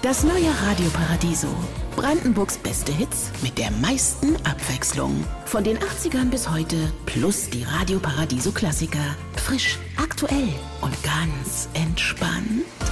Das neue Radio Paradiso. Brandenburgs beste Hits mit der meisten Abwechslung. Von den 80ern bis heute plus die Radio Paradiso Klassiker. Frisch, aktuell und ganz entspannt.